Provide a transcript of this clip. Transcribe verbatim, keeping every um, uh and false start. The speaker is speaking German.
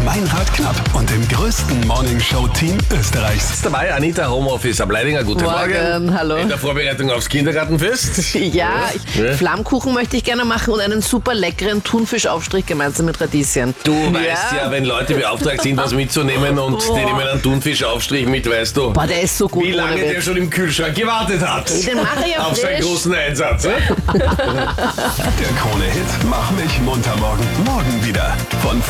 Meinrad Knapp und dem größten Morningshow-Team Österreichs. Dabei Anita Homeoffice ab Leidinger. Guten Morgen. Morgen, hallo. In der Vorbereitung aufs Kindergartenfest. Ja, Ja. Flammkuchen möchte ich gerne machen und einen super leckeren Thunfischaufstrich gemeinsam mit Radieschen. Du weißt ja, wenn Leute beauftragt sind, was mitzunehmen und Boah. die nehmen einen Thunfischaufstrich mit, weißt du, Boah, der ist so gut wie lange ohne der Witz. schon im Kühlschrank gewartet hat. Den mache ich ja Auf seinen frisch. großen Einsatz. Ja? Der Krone-Hit Mach mich munter morgen. Morgen wieder. Von